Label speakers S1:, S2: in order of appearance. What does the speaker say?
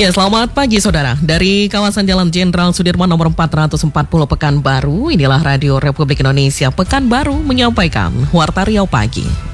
S1: Ya, selamat pagi saudara. Dari kawasan Jalan Jenderal Sudirman nomor 440 Pekanbaru, inilah Radio Republik Indonesia Pekanbaru menyampaikan Warta Riau Pagi.